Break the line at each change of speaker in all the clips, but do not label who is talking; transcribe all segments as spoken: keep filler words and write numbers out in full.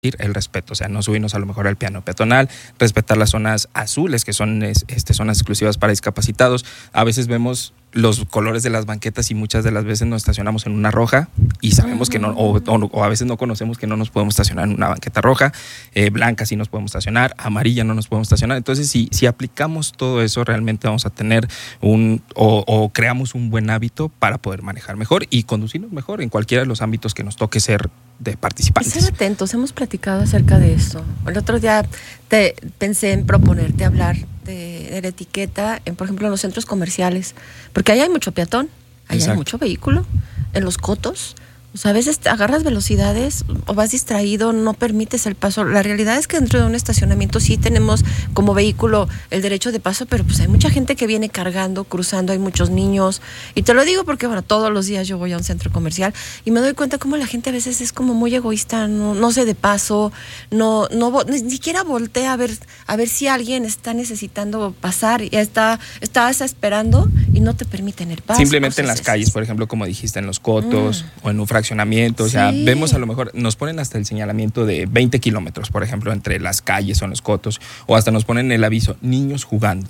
el respeto, o sea, no subirnos a lo mejor al piano peatonal, respetar las zonas azules, que son este, zonas exclusivas para discapacitados. A veces vemos los colores de las banquetas y muchas de las veces nos estacionamos en una roja y sabemos uh-huh. que no, o, o, o a veces no conocemos que no nos podemos estacionar en una banqueta roja, eh, blanca sí nos podemos estacionar, amarilla no nos podemos estacionar. Entonces, si, si aplicamos todo eso, realmente vamos a tener un, o, o creamos un buen hábito para poder manejar mejor y conducirnos mejor en cualquiera de los ámbitos que nos toque ser de participantes.
Y ser atentos, hemos platicado acerca de esto. El otro día te, pensé en proponerte hablar de, de la etiqueta, en, por ejemplo, en los centros comerciales, porque ahí hay mucho peatón, ahí Exacto. hay mucho vehículo, en los cotos. O sea, a veces te agarras velocidades o vas distraído, no permites el paso. La realidad es que dentro de un estacionamiento sí tenemos como vehículo el derecho de paso, pero pues hay mucha gente que viene cargando, cruzando, hay muchos niños. Y te lo digo porque, bueno, todos los días yo voy a un centro comercial y me doy cuenta cómo la gente a veces es como muy egoísta, no, no se de paso, no, no, ni siquiera voltea a ver, a ver si alguien está necesitando pasar, ya está, estás esperando y no te permiten el paso.
Simplemente en las calles, por ejemplo, como dijiste, en los cotos mm. o en un fraccionamiento, o sea, sí. vemos a lo mejor, nos ponen hasta el señalamiento de veinte kilómetros, por ejemplo, entre las calles o en los cotos, o hasta nos ponen el aviso, niños jugando.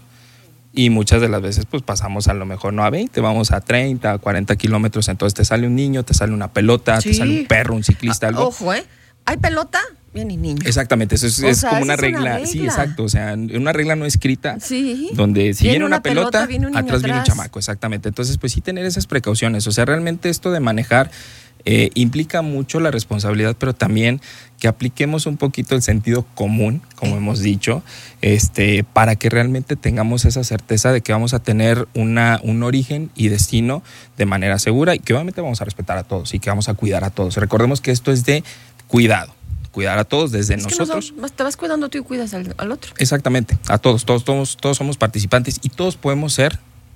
Y muchas de las veces pues pasamos a lo mejor no a veinte, vamos a treinta, cuarenta kilómetros, entonces te sale un niño, te sale una pelota, sí. te sale un perro, un ciclista, algo.
Ojo, ¿eh? ¿Hay pelota? Bien y niño.
Exactamente, eso es, es sea, como una regla. una regla. Sí, exacto, o sea, una regla no escrita, sí. donde si viene, viene una, una pelota, pelota viene un atrás, atrás viene un chamaco, exactamente. Entonces, pues sí tener esas precauciones, o sea, realmente esto de manejar eh, implica mucho la responsabilidad, pero también que apliquemos un poquito el sentido común, como hemos dicho, este, para que realmente tengamos esa certeza de que vamos a tener una, un origen y destino de manera segura y que obviamente vamos a respetar a todos y que vamos a cuidar a todos. Recordemos que esto es de cuidado. Cuidar a todos desde es nosotros.
Que nos, te vas cuidando tú y cuidas al, al otro.
Exactamente, a todos, todos, todos, todos somos participantes y todos podemos ser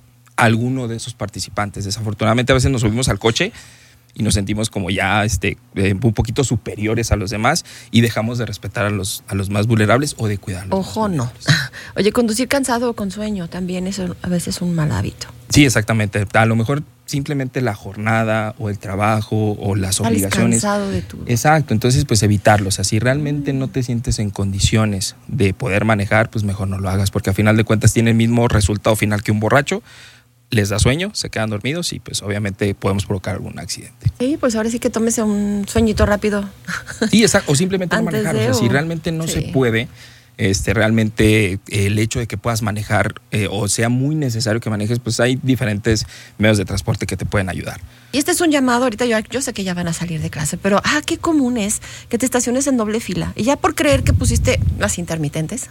alguno de esos participantes. Desafortunadamente a veces nos subimos al coche y nos sentimos como ya este, eh, un poquito superiores a los demás y dejamos de respetar a los, a los más vulnerables o de cuidarlos.
Ojo, no. Oye, conducir cansado o con sueño también es a veces un mal hábito.
Sí, exactamente. A lo mejor simplemente la jornada o el trabajo o las Estás obligaciones.
Cansado de tu...
Exacto, entonces pues evitarlo. O sea, si realmente no te sientes en condiciones de poder manejar, pues mejor no lo hagas, porque al final de cuentas tiene el mismo resultado final que un borracho. Les da sueño, se quedan dormidos y pues obviamente podemos provocar algún accidente.
Sí, pues ahora sí que tómese un sueñito rápido.
Sí, exacto, o simplemente no manejar. O sea, si realmente no sí. se puede, este, realmente el hecho de que puedas manejar eh, o sea muy necesario que manejes, pues hay diferentes medios de transporte que te pueden ayudar.
Y este es un llamado, ahorita yo, yo sé que ya van a salir de clase, pero ah, qué común es que te estaciones en doble fila. Y ya por creer que pusiste las intermitentes,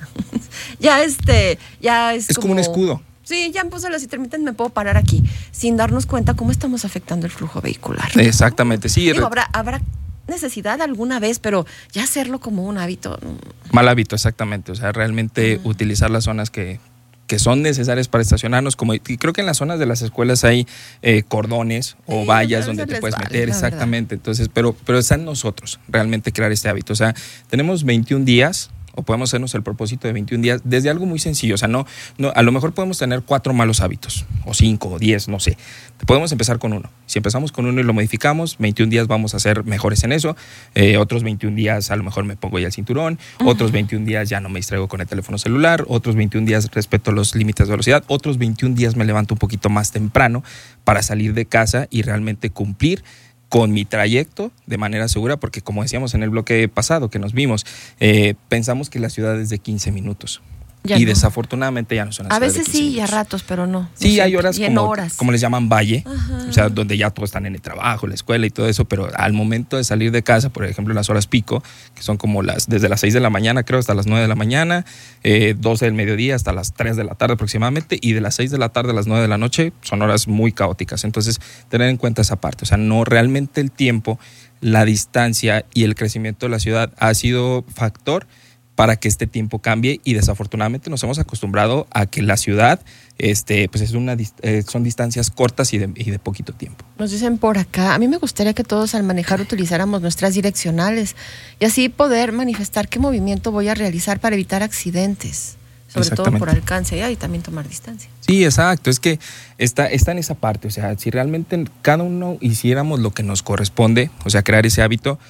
ya este, ya es
Es como, como un escudo.
Sí, ya puse las intermitentes, me puedo parar aquí, sin darnos cuenta cómo estamos afectando el flujo vehicular.
Exactamente, sí.
Digo, habrá, habrá necesidad alguna vez, pero ya hacerlo como un hábito.
Mal hábito, exactamente. O sea, realmente uh-huh. utilizar las zonas que, que son necesarias para estacionarnos. Como, y creo que en las zonas de las escuelas hay eh, cordones o sí, vallas donde te puedes vale, meter. Exactamente. Verdad. Entonces, pero, pero está en nosotros realmente crear este hábito. O sea, tenemos veintiún días. O podemos hacernos el propósito de veintiún días desde algo muy sencillo. O sea, no, no, a lo mejor podemos tener cuatro malos hábitos, o cinco, o diez, no sé. Podemos empezar con uno. Si empezamos con uno y lo modificamos, veintiún días vamos a ser mejores en eso. Eh, otros veintiún días a lo mejor me pongo ya el cinturón. Uh-huh. Otros veintiún días ya no me distraigo con el teléfono celular. Otros veintiún días respeto los límites de velocidad. Otros veintiún días me levanto un poquito más temprano para salir de casa y realmente cumplir con mi trayecto de manera segura, porque como decíamos en el bloque pasado que nos vimos, eh, pensamos que la ciudad es de quince minutos. Ya y no. desafortunadamente ya no son las
A veces sí,
y
a ratos, pero no.
Sí,
no
hay horas como,
horas
como les llaman valle, Ajá. o sea, donde ya todos están en el trabajo, la escuela y todo eso, pero al momento de salir de casa, por ejemplo, en las horas pico, que son como las desde las seis de la mañana, creo, hasta las nueve de la mañana, eh, doce del mediodía hasta las tres de la tarde aproximadamente, y de las seis de la tarde a las nueve de la noche, son horas muy caóticas. Entonces, tener en cuenta esa parte, o sea, no realmente el tiempo, la distancia y el crecimiento de la ciudad ha sido factor para que este tiempo cambie, y desafortunadamente nos hemos acostumbrado a que la ciudad este, pues es una, eh, son distancias cortas y de, y de poquito tiempo.
Nos dicen por acá, a mí me gustaría que todos al manejar utilizáramos nuestras direccionales y así poder manifestar qué movimiento voy a realizar para evitar accidentes, sobre todo por alcance y también tomar distancia.
Sí, exacto, es que está, está en esa parte, o sea, si realmente cada uno hiciéramos lo que nos corresponde, o sea, crear ese hábito,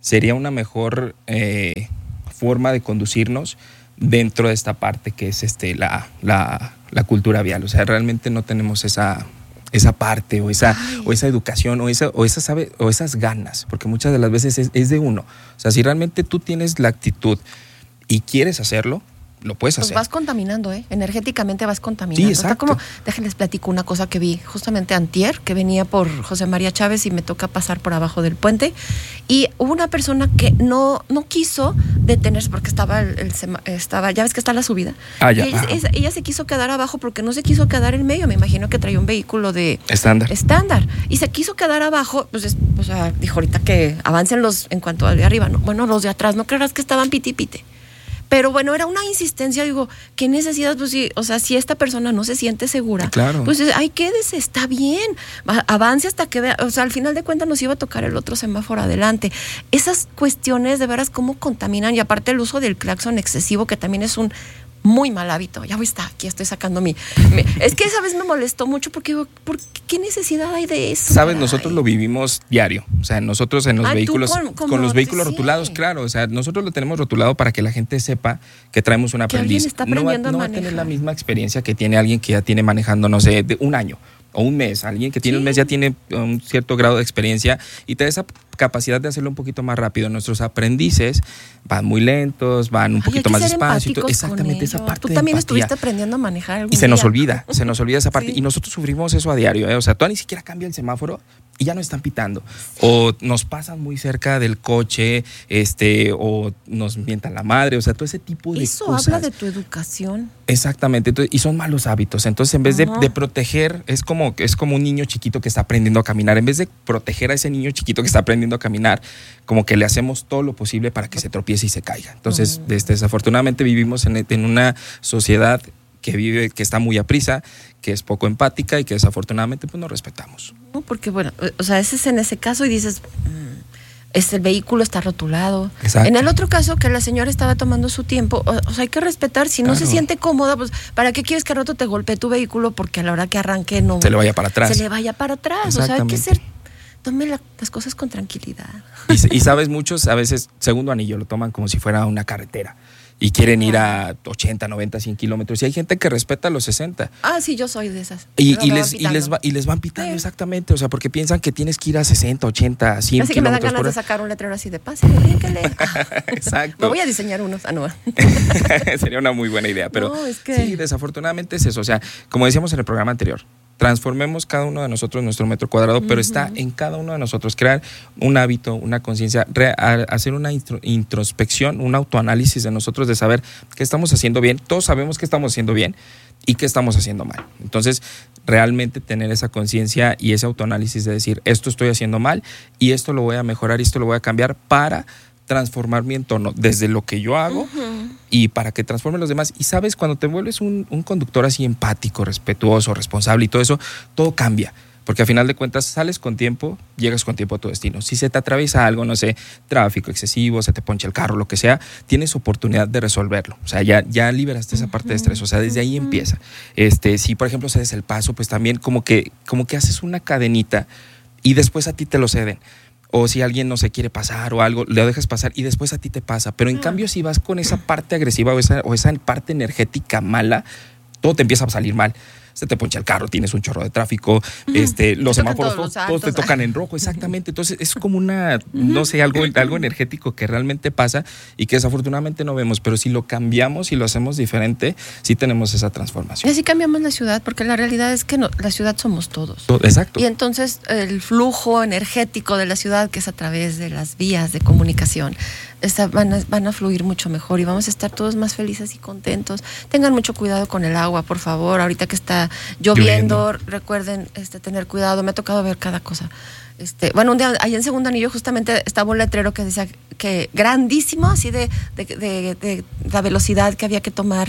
sería una mejor eh, forma de conducirnos dentro de esta parte que es este, la, la, la cultura vial. O sea, realmente no tenemos esa, esa parte o esa, o esa educación o, esa, o, esa, sabe, o esas ganas, porque muchas de las veces es, es de uno. O sea, si realmente tú tienes la actitud y quieres hacerlo, lo puedes
pues
hacer.
Vas contaminando, ¿eh? Energéticamente vas contaminando.
Sí, exacto.
Está como, déjenles platico una cosa que vi justamente antier, que venía por José María Chávez y me toca pasar por abajo del puente, y hubo una persona que no, no quiso detenerse porque estaba, el, el estaba, ya ves que está la subida.
Ah, ya.
Y ella, ella, ella se quiso quedar abajo porque no se quiso quedar en medio. Me imagino que traía un vehículo de
estándar.
Estándar. Y se quiso quedar abajo, pues, es, o sea, dijo ahorita que avancen los en cuanto al de arriba. No, bueno, los de atrás, no creerás que estaban piti pite. Pero bueno, era una insistencia, digo, ¿qué necesidad? Pues sí, o sea, si esta persona no se siente segura,
claro.
pues ay, quédese, está bien, avance hasta que vea, o sea, al final de cuentas nos iba a tocar el otro semáforo adelante. Esas cuestiones de veras cómo contaminan, y aparte el uso del claxon excesivo, que también es un muy mal hábito. Ya voy a estar, aquí estoy sacando mi, mi... Es que esa vez me molestó mucho porque digo, ¿por qué, qué necesidad hay de eso?
Sabes, nosotros lo vivimos diario. O sea, nosotros en los
ah,
vehículos,
con,
con los vehículos
sí.
rotulados, claro. O sea, nosotros lo tenemos rotulado para que la gente sepa que traemos un aprendiz.
Está no va,
no va a tener la misma experiencia que tiene alguien que ya tiene manejando, no sé, de un año o un mes. Alguien que tiene sí. un mes ya tiene un cierto grado de experiencia y te da esa capacidad de hacerlo un poquito más rápido. Nuestros aprendices van muy lentos, van un
Ay,
poquito más despacio. Exactamente esa parte.
Tú también
de
estuviste aprendiendo a manejar algún
Y se
día.
nos olvida, se nos olvida esa parte.
Sí.
Y nosotros sufrimos eso a diario, ¿eh? O sea, tú ni siquiera cambia el semáforo y ya nos están pitando. O nos pasan muy cerca del coche, este, o nos mientan la madre, o sea, todo ese tipo de
eso
cosas.
Eso habla de tu educación.
Exactamente, entonces, y son malos hábitos. Entonces, en vez de, de proteger, es como, es como un niño chiquito que está aprendiendo a caminar. En vez de proteger a ese niño chiquito que está aprendiendo a caminar, como que le hacemos todo lo posible para que se tropiece y se caiga. Entonces, uh-huh. este, desafortunadamente vivimos en, en una sociedad que vive, que está muy aprisa, que es poco empática y que desafortunadamente pues no respetamos.
No, porque bueno, o sea, ese es en ese caso y dices, mmm, es el vehículo está rotulado.
Exacto.
En el otro caso que la señora estaba tomando su tiempo, o, o sea, hay que respetar, si
claro.
no se siente cómoda, pues ¿para qué quieres que al rato te golpee tu vehículo? Porque a la hora que arranque no
se le vaya para atrás.
Se le vaya para atrás, o sea, hay que ser, tome la, las cosas con tranquilidad.
Y, y sabes, muchos a veces segundo anillo lo toman como si fuera una carretera. Y quieren ir a ochenta, noventa, cien kilómetros. Y hay gente que respeta los sesenta.
Ah, sí, yo soy de esas.
Y, y, les, y, les, va, y les van pitando, sí. exactamente. O sea, porque piensan que tienes que ir a sesenta, ochenta, cien
así
kilómetros.
Así que me dan ganas
por...
de sacar un letrero así de pase. Bríncale.
Exacto.
Me voy a diseñar unos. Ah, no.
Sería una muy buena idea. Pero
no, es que...
sí, desafortunadamente es eso. O sea, como decíamos en el programa anterior, transformemos cada uno de nosotros nuestro metro cuadrado, uh-huh. pero está en cada uno de nosotros crear un hábito, una conciencia, hacer una introspección, un autoanálisis de nosotros, de saber qué estamos haciendo bien. Todos sabemos qué estamos haciendo bien y qué estamos haciendo mal. Entonces, realmente tener esa conciencia y ese autoanálisis de decir, esto estoy haciendo mal y esto lo voy a mejorar y esto lo voy a cambiar para transformar mi entorno desde lo que yo hago uh-huh. y para que transforme los demás. Y sabes, cuando te vuelves un, un conductor así empático, respetuoso, responsable y todo eso, todo cambia. Porque a final de cuentas sales con tiempo, llegas con tiempo a tu destino. Si se te atraviesa algo, no sé, tráfico excesivo, se te poncha el carro, lo que sea, tienes oportunidad de resolverlo. O sea, ya, ya liberaste esa parte de estrés. O sea, desde ahí empieza. Este, si, por ejemplo, cedes el paso, pues también como que, como que haces una cadenita y después a ti te lo ceden. O si alguien no se quiere pasar o algo, le dejas pasar y después a ti te pasa. Pero en ah. cambio, si vas con esa parte agresiva o esa, o esa parte energética mala, todo te empieza a salir mal. Se te poncha el carro, tienes un chorro de tráfico, uh-huh. este, los semáforos todos, todos te tocan en rojo, exactamente. Entonces es como una, uh-huh. no sé, algo, algo energético que realmente pasa y que desafortunadamente no vemos, pero si lo cambiamos y lo hacemos diferente, sí tenemos esa transformación.
Y así cambiamos la ciudad, porque la realidad es que no, la ciudad somos todos.
Todo, exacto.
Y entonces el flujo energético de la ciudad, que es a través de las vías de comunicación, Está, van, a, van a fluir mucho mejor y vamos a estar todos más felices y contentos. Tengan mucho cuidado con el agua, por favor. Ahorita que está lloviendo, lloviendo. recuerden este, tener cuidado. Me ha tocado ver cada cosa. Este, bueno, un día ahí en Segundo Anillo justamente estaba un letrero que decía que grandísimo, así de, de, de, de, de la velocidad que había que tomar,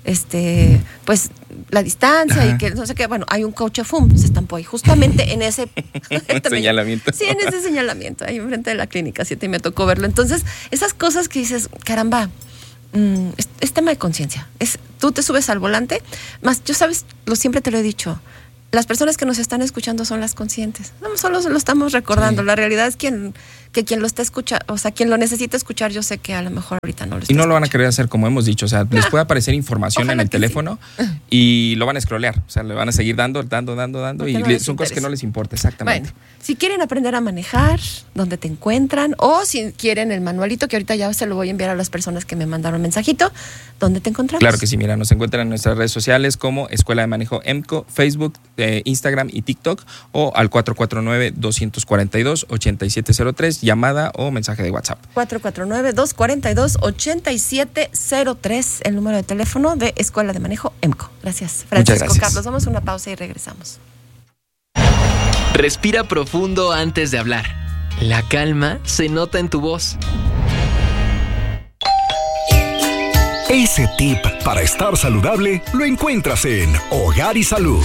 este, pues la distancia. Ajá. Y que no sé qué, bueno, hay un coche, ¡fum!, se estampó ahí, justamente en ese
señalamiento.
Sí, en ese señalamiento, ahí enfrente de la clínica siete, y me tocó verlo. Entonces, esas cosas que dices, caramba, mmm, es, es tema de conciencia. Es, tú te subes al volante, más, yo sabes, lo siempre te lo he dicho, las personas que nos están escuchando son las conscientes. No solo lo estamos recordando, sí. La realidad es quien que quien lo está escuchando, o sea, quien lo necesita escuchar, yo sé que a lo mejor ahorita no lo está
Y no lo van a
escuchando.
querer hacer como hemos dicho, o sea, les puede aparecer información
Ojalá
en el
que
teléfono
sí.
y lo van a scrollear, o sea, le van a seguir dando, dando, dando, dando
Porque
y
no
le-
les
son cosas
interesa.
que no les importa, exactamente.
Bueno, si quieren aprender a manejar, ¿dónde te encuentran? O si quieren el manualito, que ahorita ya se lo voy a enviar a las personas que me mandaron mensajito, ¿dónde te encontramos?
Claro que sí, mira, nos encuentran en nuestras redes sociales como Escuela de Manejo EMCO, Facebook, eh, Instagram y TikTok, o al cuatro cuatro nueve, dos cuatro dos, ocho siete cero tres, llamada o mensaje de WhatsApp.
cuatro cuatro nueve, dos cuatro dos, ocho siete cero tres, el número de teléfono de Escuela de Manejo EMCO. Gracias, Francisco
gracias.
Carlos. Vamos a una pausa y regresamos.
Respira profundo antes de hablar. La calma se nota en tu voz.
Ese tip para estar saludable lo encuentras en Hogar y Salud.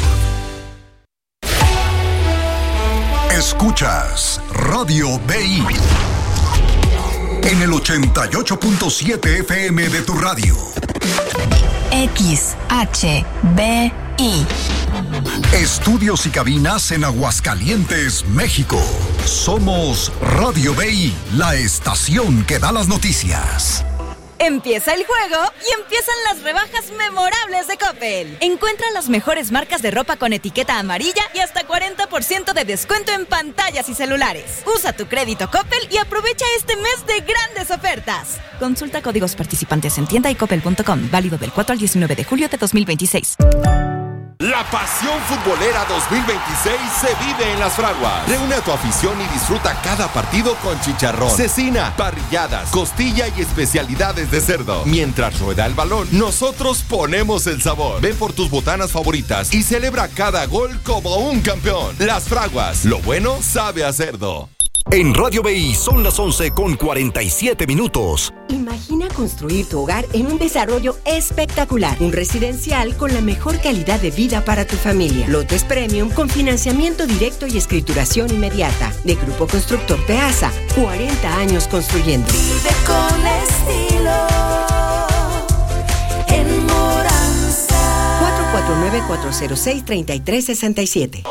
Escuchas Radio B I en el ochenta y ocho punto siete F M de tu radio.
X H B I.
Estudios y cabinas en Aguascalientes, México. Somos Radio B I, la estación que da las noticias.
Empieza el juego y empiezan las rebajas memorables de Coppel. Encuentra las mejores marcas de ropa con etiqueta amarilla y hasta cuarenta por ciento de descuento en pantallas y celulares. Usa tu crédito Coppel y aprovecha este mes de grandes ofertas. Consulta códigos participantes en tienda y coppel punto com. Válido del cuatro al diecinueve de julio de dos mil veintiséis.
La pasión futbolera dos mil veintiséis se vive en Las Fraguas. Reúne a tu afición y disfruta cada partido con chicharrón, cecina, parrilladas, costilla y especialidades de cerdo. Mientras rueda el balón, nosotros ponemos el sabor. Ven por tus botanas favoritas y celebra cada gol como un campeón. Las Fraguas, lo bueno sabe a cerdo.
En Radio B I son las once con cuarenta y siete minutos.
Imagina construir tu hogar en un desarrollo espectacular, un residencial con la mejor calidad de vida para tu familia. Lotes premium con financiamiento directo y escrituración inmediata. De Grupo Constructor Peasa, cuarenta años construyendo.
Vive con estilo en Moranza.
cuatro cuatro nueve, cuatro cero seis, tres tres seis siete.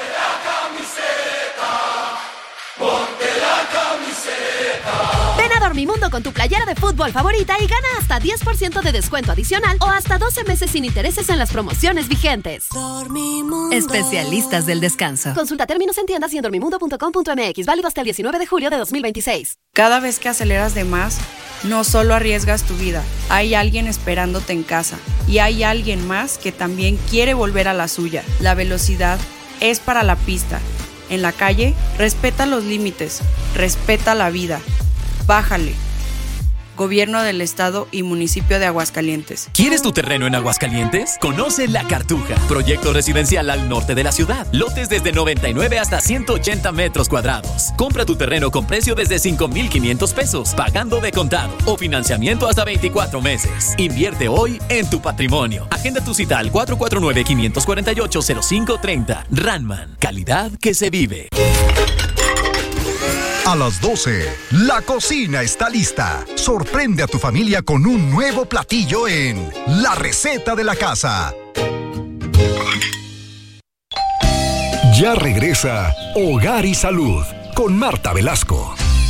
Dormimundo con tu playera de fútbol favorita y gana hasta diez por ciento de descuento adicional o hasta doce meses sin intereses en las promociones vigentes.
Dormimundo.
Especialistas del descanso. Consulta términos en tiendas y en dormimundo punto com punto m x. Válido hasta el diecinueve de julio de dos mil veintiséis.
Cada vez que aceleras de más, no solo arriesgas tu vida, hay alguien esperándote en casa y hay alguien más que también quiere volver a la suya. La velocidad es para la pista. En la calle, respeta los límites, respeta la vida. Bájale. Gobierno del Estado y Municipio de Aguascalientes.
¿Quieres tu terreno en Aguascalientes? Conoce La Cartuja, proyecto residencial al norte de la ciudad. Lotes desde noventa y nueve hasta ciento ochenta metros cuadrados. Compra tu terreno con precio desde cinco mil quinientos pesos, pagando de contado o financiamiento hasta veinticuatro meses. Invierte hoy en tu patrimonio. Agenda tu cita al cuatro cuatro nueve, cinco cuatro ocho, cero cinco tres cero. Ranman, calidad que se vive.
A las doce, la cocina está lista. Sorprende a tu familia con un nuevo platillo en La Receta de la Casa. Ya regresa Hogar y Salud con Marta Velasco.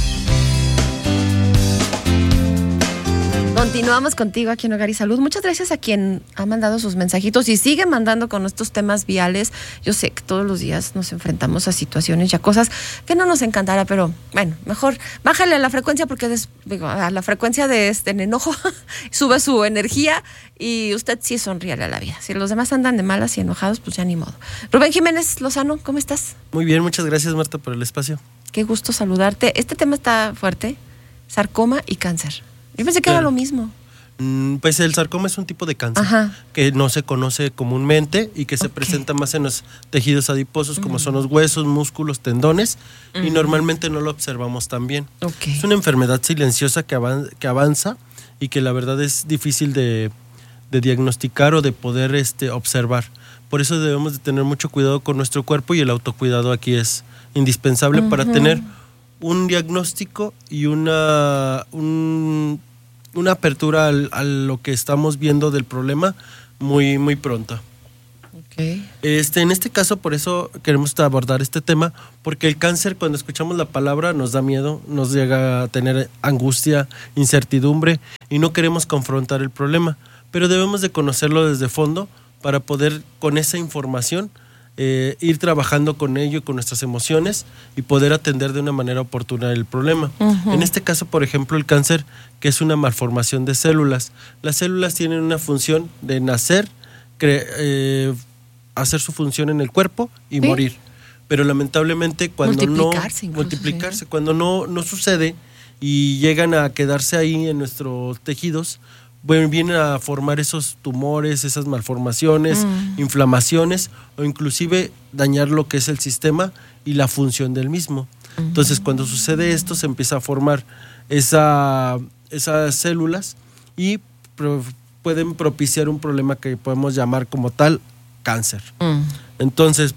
Continuamos contigo aquí en Hogar y Salud. Muchas gracias a quien ha mandado sus mensajitos y sigue mandando con estos temas viales. Yo sé que todos los días nos enfrentamos a situaciones y a cosas que no nos encantará, pero bueno, mejor bájale a la frecuencia porque des, digo, a la frecuencia de este en enojo sube su energía y usted sí sonríale a la vida. Si los demás andan de malas y enojados, pues ya ni modo. Rubén Jiménez Lozano, ¿cómo estás?
Muy bien, muchas gracias, Marta, por el espacio.
Qué gusto saludarte. Este tema está fuerte, sarcoma y cáncer. Yo pensé que claro. era lo mismo.
Mm, pues el sarcoma es un tipo de cáncer
Ajá.
que no se conoce comúnmente y que se
okay.
presenta más en los tejidos adiposos, uh-huh. como son los huesos, músculos, tendones, uh-huh. y normalmente no lo observamos tan bien.
Okay.
Es una enfermedad silenciosa que avanza, que avanza y que la verdad es difícil de, de diagnosticar o de poder este, observar. Por eso debemos de tener mucho cuidado con nuestro cuerpo y el autocuidado aquí es indispensable uh-huh. para tener un diagnóstico y una, un, una apertura al, a lo que estamos viendo del problema muy, muy pronto.
Okay.
Este, en este caso, por eso queremos abordar este tema, porque el cáncer, cuando escuchamos la palabra, nos da miedo, nos llega a tener angustia, incertidumbre, y no queremos confrontar el problema, pero debemos de conocerlo desde fondo para poder, con esa información, eh, ir trabajando con ello, con nuestras emociones, y poder atender de una manera oportuna el problema. Uh-huh. En este caso, por ejemplo, el cáncer, que es una malformación de células. Las células tienen una función de nacer, cre- eh, hacer su función en el cuerpo y ¿sí? morir. Pero lamentablemente cuando
multiplicarse
no
incluso,
multiplicarse,
sí.
cuando no, no sucede y llegan a quedarse ahí en nuestros tejidos, bueno, vienen a formar esos tumores, esas malformaciones, mm. inflamaciones, o inclusive dañar lo que es el sistema y la función del mismo. Mm. Entonces, cuando sucede esto, se empieza a formar esa, esas células y pro, pueden propiciar un problema que podemos llamar como tal cáncer. Mm. Entonces,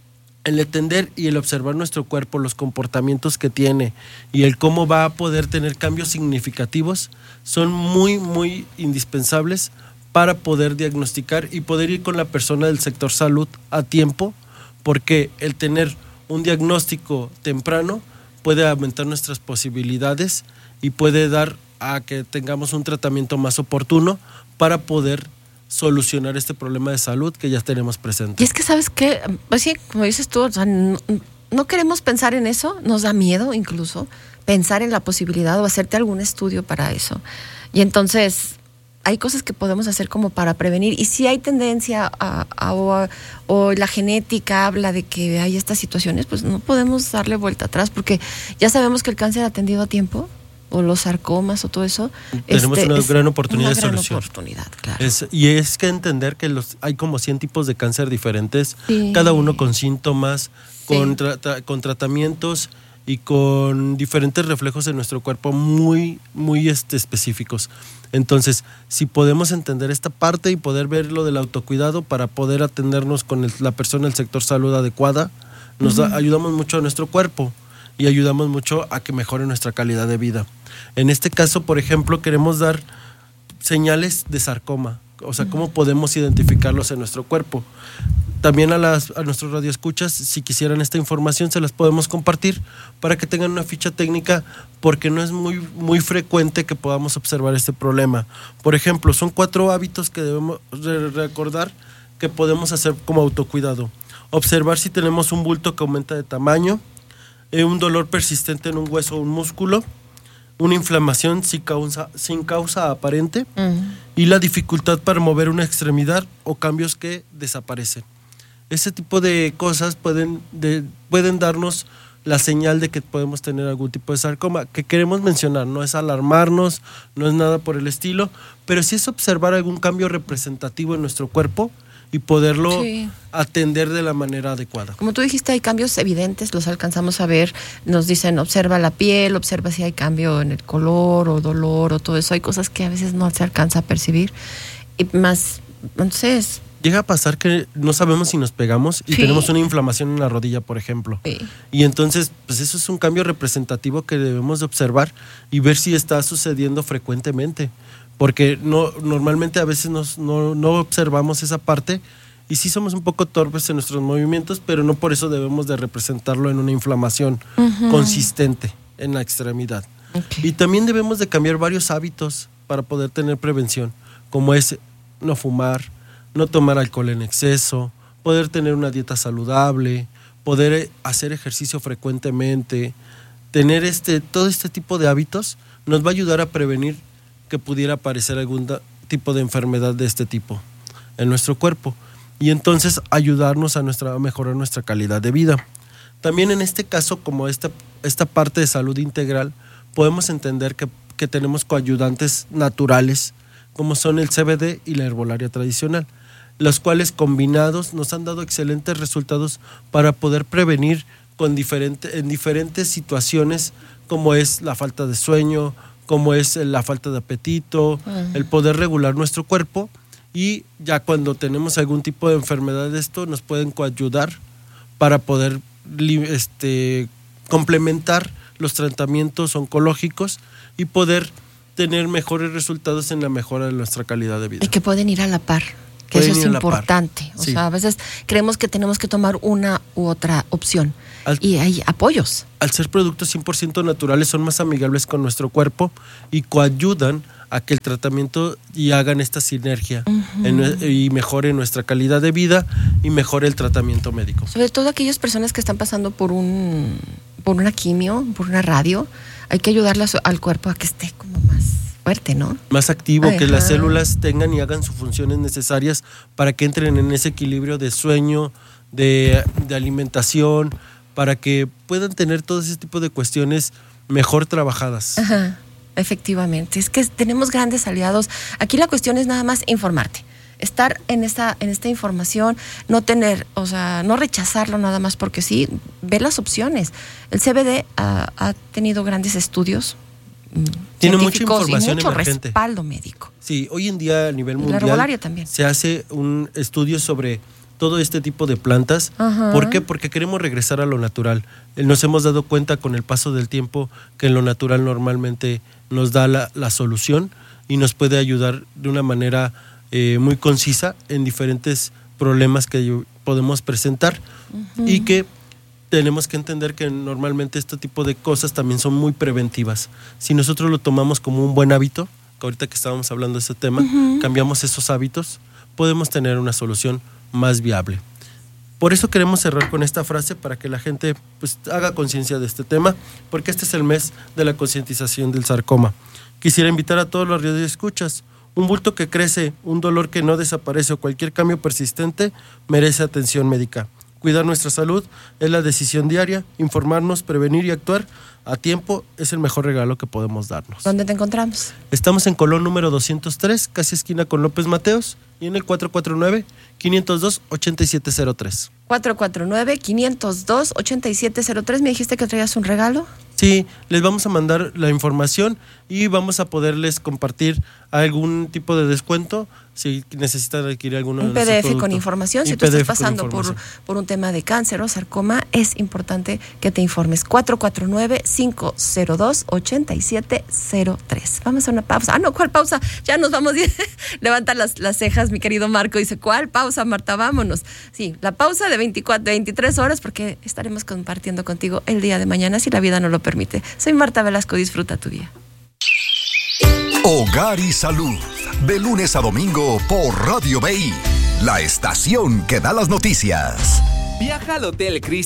el entender y el observar nuestro cuerpo, los comportamientos que tiene y el cómo va a poder tener cambios significativos son muy, muy indispensables para poder diagnosticar y poder ir con la persona del sector salud a tiempo, porque el tener un diagnóstico temprano puede aumentar nuestras posibilidades y puede dar a que tengamos un tratamiento más oportuno para poder solucionar este problema de salud que ya tenemos presente.
Y es que, ¿sabes qué? Pues sí, como dices tú, o sea, no, no queremos pensar en eso, nos da miedo incluso pensar en la posibilidad o hacerte algún estudio para eso. Y entonces hay cosas que podemos hacer como para prevenir. Y si hay tendencia a, a, o, a, o la genética habla de que hay estas situaciones, pues no podemos darle vuelta atrás, porque ya sabemos que el cáncer atendido a tiempo, o los sarcomas o todo eso,
tenemos
este,
una gran oportunidad
una
de
gran
solución.
Oportunidad, claro.
Es, y es que entender que los hay como cien tipos de cáncer diferentes,
sí.
cada uno con síntomas,
sí.
con, tra- con tratamientos y con diferentes reflejos en nuestro cuerpo muy, muy este, específicos. Entonces, si podemos entender esta parte y poder ver lo del autocuidado para poder atendernos con el, la persona del sector salud adecuada, nos uh-huh. da, ayudamos mucho a nuestro cuerpo y ayudamos mucho a que mejore nuestra calidad de vida. En este caso, por ejemplo, queremos dar señales de sarcoma, o sea, cómo podemos identificarlos en nuestro cuerpo. También a, las, a nuestros radioescuchas, si quisieran esta información, se las podemos compartir para que tengan una ficha técnica, porque no es muy, muy frecuente que podamos observar este problema. Por ejemplo, son cuatro hábitos que debemos recordar que podemos hacer como autocuidado. Observar si tenemos un bulto que aumenta de tamaño, eh, un dolor persistente en un hueso o un músculo, una inflamación sin causa, sin causa aparente uh-huh. y la dificultad para mover una extremidad o cambios que desaparecen. Ese tipo de cosas pueden, de, pueden darnos la señal de que podemos tener algún tipo de sarcoma, que queremos mencionar. No es alarmarnos, no es nada por el estilo, pero sí es observar algún cambio representativo en nuestro cuerpo y poderlo sí. atender de la manera adecuada.
Como tú dijiste, hay cambios evidentes, los alcanzamos a ver. Nos dicen, observa la piel, observa si hay cambio en el color o dolor o todo eso. Hay cosas que a veces no se alcanza a percibir. Y más, entonces...
Llega a pasar que no sabemos si nos pegamos y sí. tenemos una inflamación en la rodilla, por ejemplo. Sí. Y entonces, pues eso es un cambio representativo que debemos de observar y ver si está sucediendo frecuentemente. Porque no, normalmente a veces nos, no, no observamos esa parte y sí somos un poco torpes en nuestros movimientos, pero no por eso debemos de representarlo en una inflamación uh-huh. consistente en la extremidad. Okay. Y también debemos de cambiar varios hábitos para poder tener prevención, como es no fumar, no tomar alcohol en exceso, poder tener una dieta saludable, poder hacer ejercicio frecuentemente. Tener este, todo este tipo de hábitos nos va a ayudar a prevenir que pudiera aparecer algún da, tipo de enfermedad de este tipo en nuestro cuerpo y entonces ayudarnos a, nuestra, a mejorar nuestra calidad de vida. También en este caso, como esta, esta parte de salud integral, podemos entender que, que tenemos coayudantes naturales como son el C B D y la herbolaria tradicional, los cuales combinados nos han dado excelentes resultados para poder prevenir con diferente, en diferentes situaciones como es la falta de sueño, como es la falta de apetito, uh-huh. el poder regular nuestro cuerpo, y ya cuando tenemos algún tipo de enfermedad de esto nos pueden coayudar para poder este, complementar los tratamientos oncológicos y poder tener mejores resultados en la mejora de nuestra calidad de vida.
Y que pueden ir a la par. Que eso es importante. O sí. sea, a veces creemos que tenemos que tomar una u otra opción. Al, y hay apoyos.
Al ser productos cien por ciento naturales, son más amigables con nuestro cuerpo y coayudan a que el tratamiento y hagan esta sinergia uh-huh. en, y mejore nuestra calidad de vida y mejore el tratamiento médico.
Sobre todo aquellas personas que están pasando por un por una quimio, por una radio, hay que ayudarlas al cuerpo a que esté como más fuerte, ¿no?
Más activo,
Ajá.
que las células tengan y hagan sus funciones necesarias para que entren en ese equilibrio de sueño, de, de alimentación, para que puedan tener todo ese tipo de cuestiones mejor trabajadas.
Ajá, efectivamente. Es que tenemos grandes aliados. Aquí la cuestión es nada más informarte. Estar en esta, en esta información, no tener, o sea, no rechazarlo nada más porque sí, ver las opciones. El C B D ha, ha tenido grandes estudios.
Tiene mucha información
y mucho
emergente.
Respaldo médico.
Sí, hoy en día a nivel
y
mundial
la herbolaria también.
Se hace un estudio sobre todo este tipo de plantas.
Ajá.
¿Por qué? Porque queremos regresar a lo natural. Nos hemos dado cuenta con el paso del tiempo que lo natural normalmente nos da la, la solución y nos puede ayudar de una manera eh, muy concisa en diferentes problemas que podemos presentar uh-huh. y que tenemos que entender que normalmente este tipo de cosas también son muy preventivas. Si nosotros lo tomamos como un buen hábito, que ahorita que estábamos hablando de ese tema, uh-huh. cambiamos esos hábitos, podemos tener una solución más viable. Por eso queremos cerrar con esta frase para que la gente pues, haga conciencia de este tema, porque este es el mes de la concientización del sarcoma. Quisiera invitar a todos los radioescuchas. Un bulto que crece, un dolor que no desaparece o cualquier cambio persistente merece atención médica. Cuidar nuestra salud es la decisión diaria. Informarnos, prevenir y actuar a tiempo es el mejor regalo que podemos darnos.
¿Dónde te encontramos?
Estamos en Colón número doscientos tres, casi esquina con López Mateos, y en el cuatro cuatro nueve, cinco cero dos, ocho siete cero tres.
cuatro cuatro nueve, cinco cero dos, ocho siete cero tres. ¿Me dijiste que traías un regalo?
Sí, les vamos a mandar la información y vamos a poderles compartir algún tipo de descuento si necesitan adquirir alguno
un
de
P D F
producto.
con información. Si
y
tú
P D F
estás pasando por, por un tema de cáncer o sarcoma, es importante que te informes. cuatro cuatro nueve, cinco cero dos, ocho siete cero tres. Vamos a una pausa. Ah, no, ¿cuál pausa? Ya nos vamos. Levanta las, las cejas, mi querido Marco. Dice, ¿cuál pausa, Marta? Vámonos. Sí, la pausa de veinticuatro, veintitrés horas, porque estaremos compartiendo contigo el día de mañana, si la vida no lo permite. Soy Marta Velasco. Disfruta tu día.
Hogar y Salud, de lunes a domingo por Radio B I, la estación que da las noticias.
Viaja al Hotel Cristian